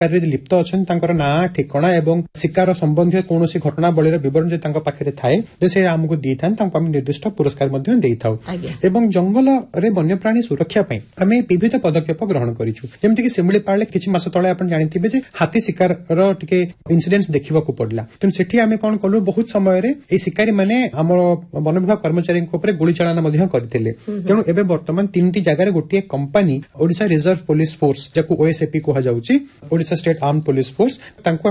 लिप्त अच्छा ना ठिकना एवं शिकार संबंधी कौन घटनावलीर विवरण जो पाखे थाए से आमको दी था निर्दिष्ट पुरस्कार एवं जंगल रे वन्यप्राणी सुरक्षा आम विविध पदक्षेप ग्रहण करूँ जमीक शिमिलीपाल किसी मास तले आप जानते हाथी शिकार टिके इनसीडेंट्स देखा पड़ा तेणु से आम कौन कलु बहुत समय शिकारी मैंने आम वन विभाग कर्मचारी गुली चालना करते तेणु एवं बर्तमान 3टी जगह गोटे company Odisha reserve police force जहाँ OSAP कहुच्छी Odisha state armed police force